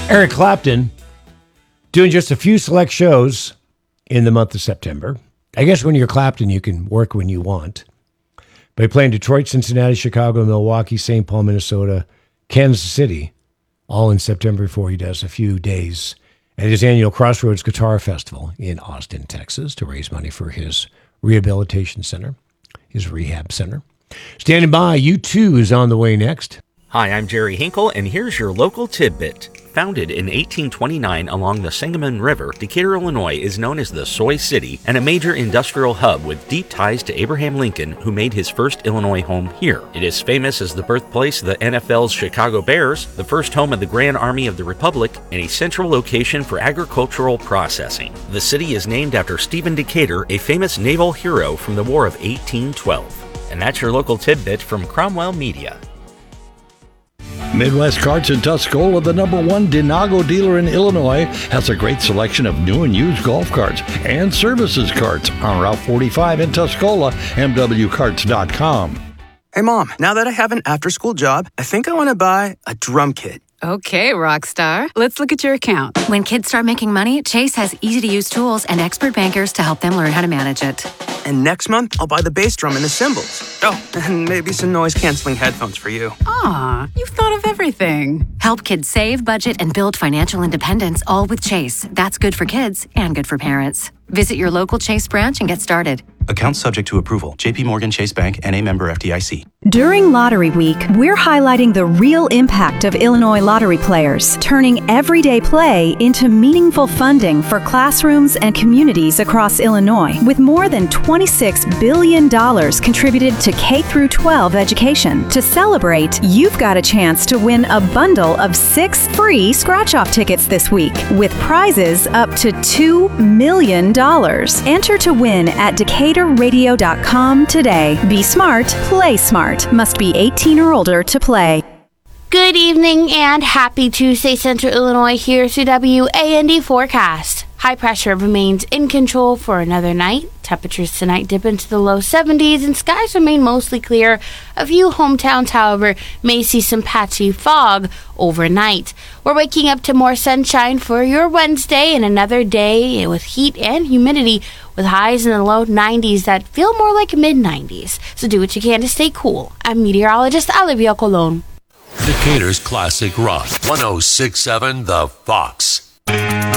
Eric Clapton doing just a few select shows in the month of September. I guess when you're Clapton, you can work when you want. But he played in Detroit, Cincinnati, Chicago, Milwaukee, St. Paul, Minnesota, Kansas City, all in September before he does a few days at his annual Crossroads Guitar Festival in Austin, Texas, to raise money for his rehabilitation center, his rehab center. Standing by, U2 is on the way next. Hi, I'm Jerry Hinkle, and here's your local tidbit. Founded in 1829 along the Sangamon River, Decatur, Illinois is known as the Soy City and a major industrial hub with deep ties to Abraham Lincoln, who made his first Illinois home here. It is famous as the birthplace of the NFL's Chicago Bears, the first home of the Grand Army of the Republic, and a central location for agricultural processing. The city is named after Stephen Decatur, a famous naval hero from the War of 1812. And that's your local tidbit from Cromwell Media. Midwest Carts in Tuscola, the #1 Denago dealer in Illinois, has a great selection of new and used golf carts and services carts on Route 45 in Tuscola, mwcarts.com. Hey, Mom, now that I have an after-school job, I think I want to buy a drum kit. Okay, Rockstar. Let's look at your account. When kids start making money, Chase has easy-to-use tools and expert bankers to help them learn how to manage it. And next month, I'll buy the bass drum and the cymbals. Oh, and maybe some noise-canceling headphones for you. Aw, you've thought of everything. Help kids save, budget, and build financial independence, all with Chase. That's good for kids and good for parents. Visit your local Chase branch and get started. Account subject to approval. J.P. Morgan Chase Bank, N.A. member FDIC. During Lottery Week, we're highlighting the real impact of Illinois lottery players, turning everyday play into meaningful funding for classrooms and communities across Illinois. With more than $26 billion contributed to K-12 education. To celebrate, you've got a chance to win a bundle of 6 free scratch-off tickets this week, with prizes up to $2 million. Enter to win at DecaturRadio.com today. Be smart, play smart. Must be 18 or older to play. Good evening and happy Tuesday, Central Illinois. Here's the WAND forecast. High pressure remains in control for another night. Temperatures tonight dip into the low 70s and skies remain mostly clear. A few hometowns, however, may see some patchy fog overnight. We're waking up to more sunshine for your Wednesday and another day with heat and humidity with highs in the low 90s that feel more like mid-90s. So do what you can to stay cool. I'm meteorologist Olivia Colon. Decatur's Classic Rock, 106.7 The Fox.